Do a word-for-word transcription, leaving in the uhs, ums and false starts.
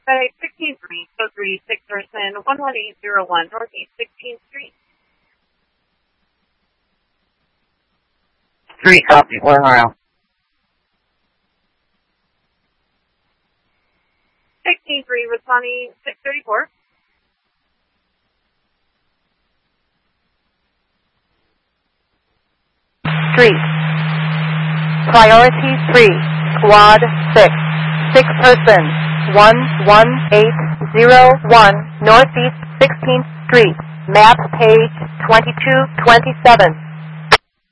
FedEx sixteen three, oh three six person, one one eight zero one, Northeast sixteenth Street. Three copy, one mile. sixteen three, responding six thirty-four. Street. Priority three, squad six, six person, one one eight zero one, Northeast sixteenth Street, map page twenty-two twenty-seven.